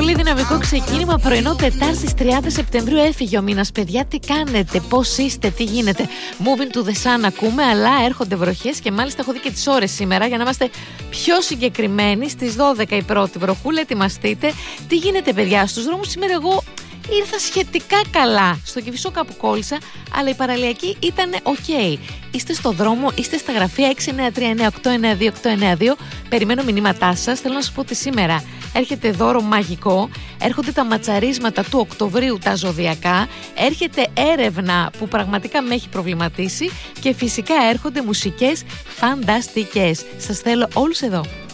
πολύ δυναμικό ξεκίνημα. Πρωινό Τετάρτης 30 Σεπτεμβρίου έφυγε ο μήνας. Παιδιά, τι κάνετε, πώς είστε, τι γίνεται? Moving to the sun ακούμε, αλλά έρχονται βροχές και μάλιστα έχω δει και τις ώρες σήμερα για να είμαστε πιο συγκεκριμένοι. Στις 12 η πρώτη βροχούλα, ετοιμαστείτε. Τι γίνεται, παιδιά, στους δρόμους σήμερα? Εγώ ήρθα σχετικά καλά. Στο Κηφισό κάπου κόλλησα, αλλά η παραλιακή ήταν ok. Είστε στο δρόμο, είστε στα γραφεία 693-989-2-892. Περιμένω μηνύματά σας. Θέλω να σας πω ότι σήμερα έρχεται δώρο μαγικό. Έρχονται τα ματσαρίσματα του Οκτωβρίου, τα ζωδιακά. Έρχεται έρευνα που πραγματικά με έχει προβληματίσει. Και φυσικά έρχονται μουσικές φανταστικές. Σας θέλω όλους εδώ.